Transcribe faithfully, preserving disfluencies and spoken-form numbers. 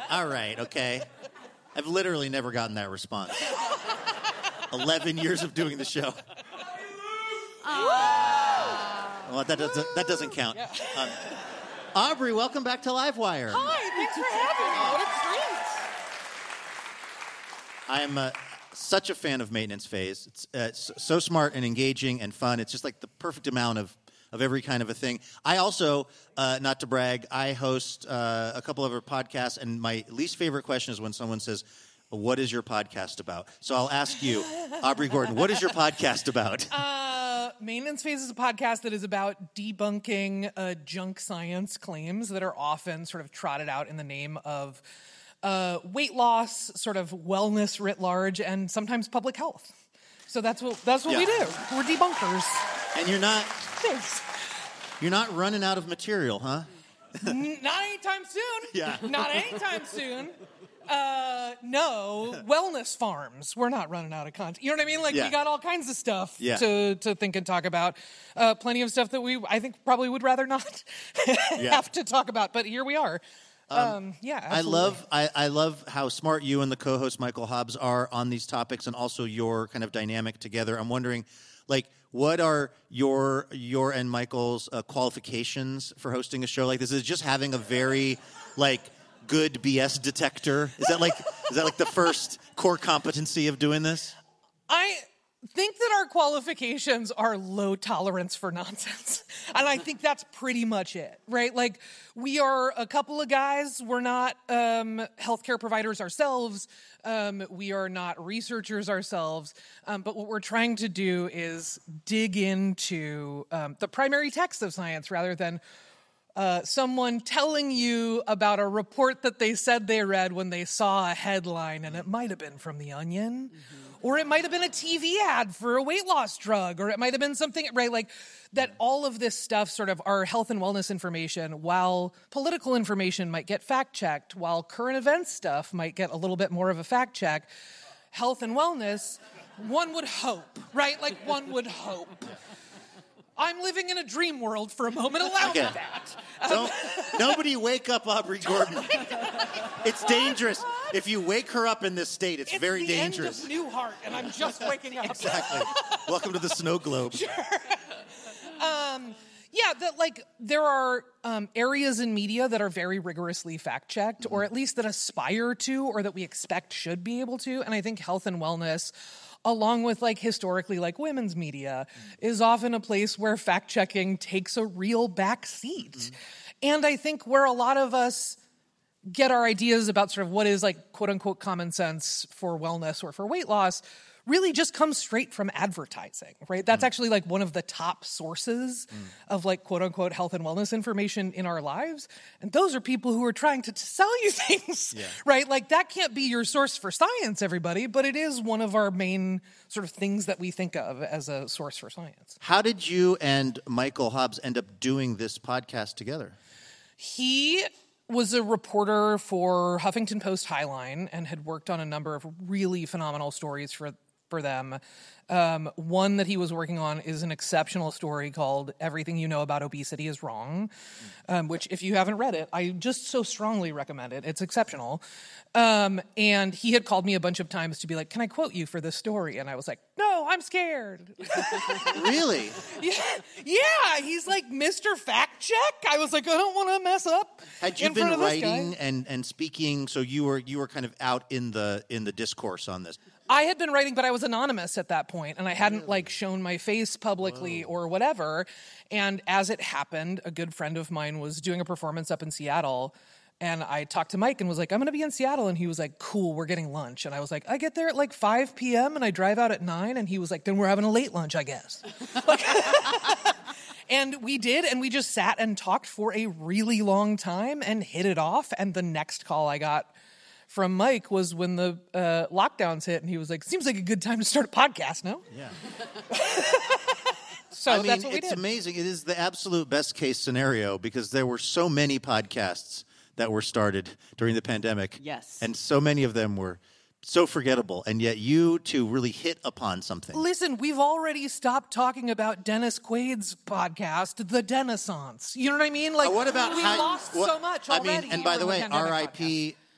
All right, okay. I've literally never gotten that response. Eleven years of doing the show. Well, that doesn't that doesn't count. Yeah. Um, Aubrey, welcome back to Livewire. Hi, thanks for having me. What a treat. I'm uh, such a fan of Maintenance Phase. It's, uh, it's so smart and engaging and fun. It's just like the perfect amount of, of every kind of a thing. I also, uh, not to brag, I host uh, a couple of other podcasts, and my least favorite question is when someone says, what is your podcast about? So I'll ask you, Aubrey Gordon, what is your podcast about? Uh, Maintenance Phase is a podcast that is about debunking uh, junk science claims that are often sort of trotted out in the name of uh, weight loss, sort of wellness writ large, and sometimes public health. So that's what that's what Yeah. we do. We're debunkers. And you're not Thanks. you're not running out of material, huh? N- Not anytime soon. Yeah. Not anytime soon. Uh, no, wellness farms. We're not running out of content. You know what I mean? Like, Yeah. we got all kinds of stuff Yeah. to, to think and talk about. Uh, plenty of stuff that we, I think, probably would rather not Yeah. have to talk about. But here we are. Um, yeah, I absolutely. love I, I love how smart you and the co-host Michael Hobbs are on these topics, and also your kind of dynamic together. I'm wondering, like, what are your your and Michael's uh, qualifications for hosting a show like this? Is it just having a very like good B S detector? Is that like is that like the first core competency of doing this? I think that our qualifications are low tolerance for nonsense. And I think that's pretty much it, right? Like, we are a couple of guys. We're not um, healthcare providers ourselves. Um, we are not researchers ourselves. Um, but what we're trying to do is dig into um, the primary text of science rather than Uh, someone telling you about a report that they said they read when they saw a headline, and it might have been from The Onion, mm-hmm. or it might have been a T V ad for a weight loss drug, or it might have been something, right, like that all of this stuff, sort of our health and wellness information, while political information might get fact-checked, while current events stuff might get a little bit more of a fact-check, health and wellness, one would hope, right? Like, one would hope. I'm living in a dream world for a moment. Allow Okay. me that. Don't, nobody wake up Aubrey Gordon. It's dangerous. If you wake her up in this state, it's, It's very the dangerous. end of Newhart, and I'm just waking up. Exactly. Welcome to the snow globe. Um, yeah, that like there are um, areas in media that are very rigorously fact-checked, mm-hmm. or at least that aspire to, or that we expect should be able to. And I think health and wellness, along with like historically like women's media, is often a place where fact-checking takes a real back seat. Mm-hmm. And I think where a lot of us get our ideas about sort of what is like quote unquote common sense for wellness or for weight loss really just comes straight from advertising, right? That's mm. actually like one of the top sources mm. of like quote unquote health and wellness information in our lives. And those are people who are trying to, to sell you things, yeah. right? Like that can't be your source for science, everybody, but it is one of our main sort of things that we think of as a source for science. How did you and Michael Hobbs end up doing this podcast together? He was a reporter for Huffington Post Highline and had worked on a number of really phenomenal stories for for them. Um, one that he was working on is an exceptional story called Everything You Know About Obesity is Wrong, um, which if you haven't read it, I just so strongly recommend it. It's exceptional. Um, and he had called me a bunch of times to be like, can I quote you for this story? And I was like, no, I'm scared. Really? Yeah, yeah, he's like Mister Fact Check. I was like, I don't want to mess up. Had you in been front of this writing guy. and, and speaking, so you were you were kind of out in the in the discourse on this? I had been writing, but I was anonymous at that point, and I hadn't really? like shown my face publicly Whoa. or whatever. And as it happened, a good friend of mine was doing a performance up in Seattle, and I talked to Mike and was like, I'm going to be in Seattle. And he was like, cool, we're getting lunch. And I was like, I get there at like five p.m. and I drive out at nine. And he was like, then we're having a late lunch, I guess. Like, and we did, and we just sat and talked for a really long time and hit it off. And the next call I got from Mike was when the uh, lockdowns hit, and he was like, seems like a good time to start a podcast, no? Yeah. So I mean, that's what we it's did. amazing. It is the absolute best case scenario because there were so many podcasts that were started during the pandemic. Yes. And so many of them were so forgettable, and yet you two really hit upon something. Listen, we've already stopped talking about Dennis Quaid's podcast, The Denaissance. You know what I mean? Like, Uh, what about we how, lost what, so much I already. mean, and by the from way, pandemic R I P